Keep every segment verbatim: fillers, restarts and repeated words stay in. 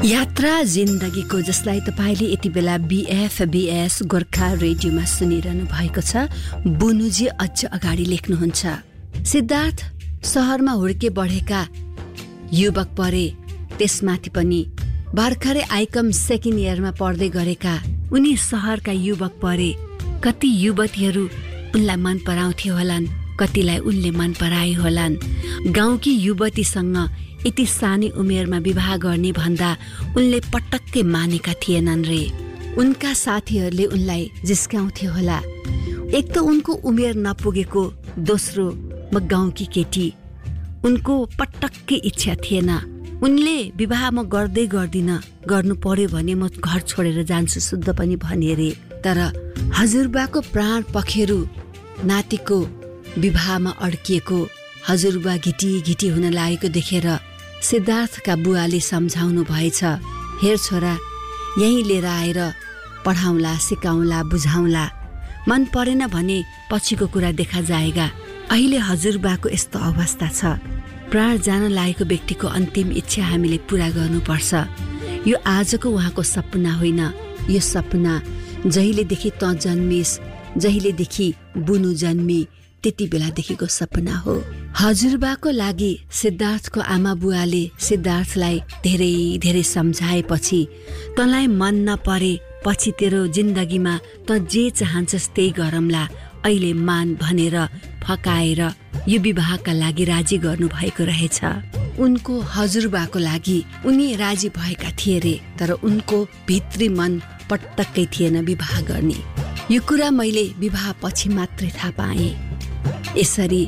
यात्रा जिन्दगीको जसलाई तपाईले यति बेला बीएफबीएस गोर्खा रेडियोमा सुनिरहनु भएको छ। बुनुजी अझ अगाडि लेख्नुहुन्छ, सिद्धार्थ शहरमा हुर्के बढेका युवक परे, त्यसमाथि पनि भर्खरै आइकम सेकेन्ड इयरमा पढ्दै गरेका उनी सहरका युवक परे। कति युवतीहरू उनलाई मन पराउँथे होलान्, कतिलाई उनले मन पराए होलान्। गाउँकी युवतीसँग यति सानै उमेरमा विवाह गर्ने भन्दा उनले पटक्कै मानेका थिएनन् रे। उनका साथीहरूले उनलाई जिस्काउँथे होला। एक त उनको उमेर नपुगेको, दोस्रो म गाउँकी केटी। उनको पटक्कै इच्छा थिएन। उनले विवाह म गर्दै गर्दिन, गर्नु पर्यो भने म घर छोडेर जान्छु शुद्ध पनि भने रे। तर हजुरबाको प्राण पखेरु नातिको विवाहमा अड्किएको, हजुरबा घिटी घिटी हुन लागेको देखेर सिद्धार्थका बुवाले सम्झाउनु भएछ, हेर छोरा, यही लिएर आएर पढाउँला, सिकाउँला, बुझाउँला, मन परेन भने पछिको कुरा देखा जाएगा। अहिले हजुरबाको यस्तो अवस्था छ। प्राण जान लागेको व्यक्तिको अन्तिम इच्छा हामीले पूरा गर्नुपर्छ। यो आजको उहाँको सपना होइन, यो सपना जहिलेदेखि त जन्मिस, जहिलेदेखि बुनु जन्मी त्यति बेलादेखिको सपना हो। हजुरबाको लागि सिद्धार्थको आमा बुवाले सिद्धार्थलाई धेरै धेरै सम्झाएपछि, तँलाई मन नपरे पछि तेरो जिन्दगीमा त जे चाहन्छस् त्यही गरौँला, अहिले मान भनेर फकाएर यो विवाहका लागि राजी गर्नु भएको रहेछ। उनको हजुरबाको लागि उनी राजी भएका थिए रे, तर उनको भित्री मन पटक्कै थिएन विवाह गर्ने। यो कुरा मैले विवाह पछि मात्रै थाहा पाएँ। यसरी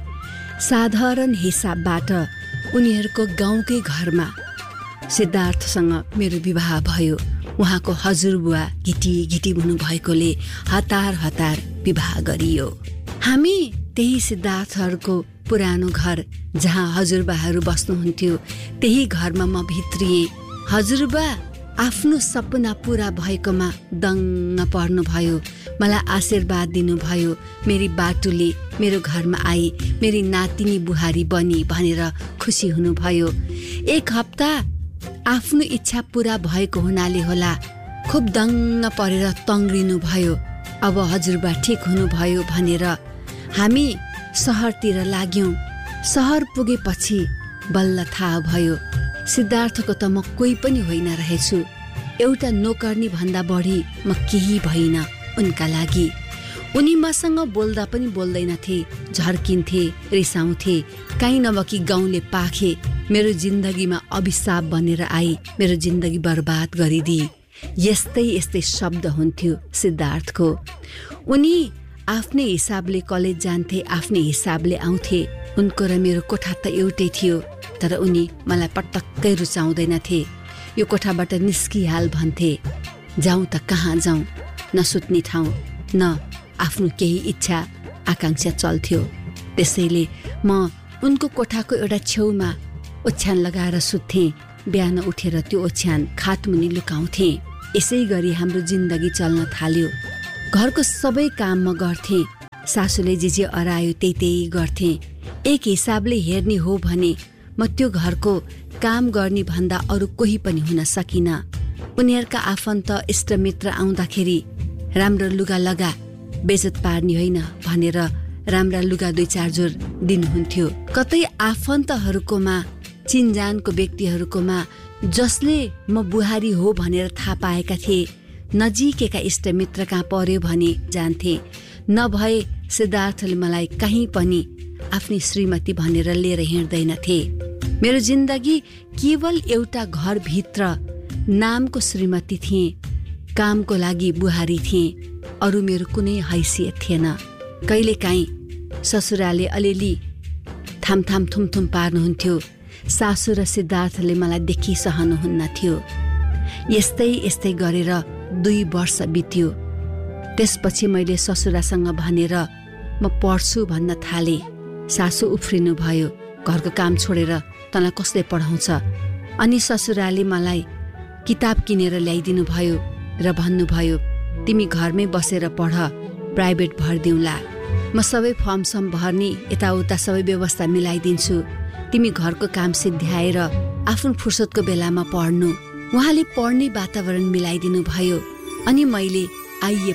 साधारण हिसाबबाट उनीहरूको गाउँकै घरमा सिद्धार्थसँग मेरो विवाह भयो। उहाँको हजुरबुवा घिटी घिटी हुनु भएकोले हतार हतार विवाह गरियो। हामी त्यही सिद्धार्थहरूको पुरानो घर जहाँ हजुरबाहरू बस्नुहुन्थ्यो त्यही घरमा म भित्रिएँ। हजुरबा आफ्नो सपना पूरा भएकोमा दङ्ग पर्नुभयो, मलाई आशीर्वाद दिनुभयो। मेरी बाटुले मेरो घरमा आई, मेरी नातिनी बुहारी बनी भनेर खुसी हुनुभयो। एक हप्ता आफ्नो इच्छा पूरा भएको हुनाले होला खुब दङ्ग परेर तङ्ग्रिनु भयो। अब हजुरबा ठिक हुनुभयो भनेर हामी सहरतिर लाग्यौं। सहर पुगेपछि बल्ल थाहा भयो सिद्धार्थको त म कोही पनि होइन रहेछु। एउटा नोकर्नी भन्दा बढी म केही भइन उनका लागि। उनी मसँग बोल्दा पनि बोल्दैनथे, झर्किन्थे, रिसाउँथे। काहीँ नभकी गाउँले पाखे मेरो जिन्दगीमा अभिशाप बनेर आई, मेरो जिन्दगी बर्बाद गरिदिए। यस्तै यस्तै शब्द हुन्थ्यो सिद्धार्थको। उनी आफ्नै हिसाबले कलेज जान्थे, आफ्नै हिसाबले आउँथे। उनको र मेरो कोठा त एउटै थियो, तर उनी मलाई पटक्कै रुचाउँदैनथे। यो कोठाबाट निस्किहाल भन्थे। जाउँ त कहाँ जाउँ, न सुत्ने ठाउँ न आफ्नो केही इच्छा आकांक्षा चल्थ्यो। त्यसैले म उनको कोठाको एउटा छेउमा ओछ्यान लगाएर सुत्थेँ। बिहान उठेर त्यो ओछ्यान खाटमुनि लुकाउँथे। यसै गरी हाम्रो जिन्दगी चल्न थाल्यो। घरको सबै काम म गर्थेँ। सासूले जे जे अरायो त्यही त्यही गर्थेँ। एक हिसाबले हेर्ने हो भने म त्यो घरको काम गर्ने भन्दा अरू कोही पनि हुन सकिन। उनीहरूका आफन्त इष्टमित्र आउँदाखेरि राम्रो लुगा लगा, बेजत पार्ने होइन भनेर राम्रा लुगा दुई चार जोर दिनुहुन्थ्यो। कतै आफन्तहरूकोमा, चिनजानको व्यक्तिहरूकोमा जसले म बुहारी हो भनेर थाहा पाएका थिए, नजिकैका इष्टमित्र कहाँ पर्यो भने जान्थे। नभए सिद्धार्थले मलाई कहीँ पनि आफ्नी श्रीमती भनेर लिएर हिँड्दैनथे। मेरो जिन्दगी केवल एउटा घरभित्र नामको श्रीमती थिएँ, कामको लागि बुहारी थिएँ। अरू मेरो कुनै हैसियत थिएन। कहिलेकाहीँ ससुराले अलिअलि थामथाम थुमथुम पार्नुहुन्थ्यो। सासु र सिद्धार्थले मलाई देखि सहनुहुन्न थियो। यस्तै यस्तै गरेर दुई वर्ष बित्यो। त्यसपछि मैले ससुरासँग भनेर म पढ्छु भन्न थालेँ। सासु उफ्रिनु भयो, घरको काम छोडेर तँलाई कसले पढाउँछ? अनि ससुराले मलाई किताब किनेर ल्याइदिनु भयो र भन्नुभयो, तिमी घरमै बसेर पढ, प्राइभेट भरिदिउँला। म सबै फर्म सम भर्ने, यताउता सबै व्यवस्था मिलाइदिन्छु। तिमी घरको काम सिद्ध्याएर आफ्नो फुर्सदको बेलामा पढ्नु। उहाँले पढ्ने वातावरण मिलाइदिनु भयो अनि मैले आइए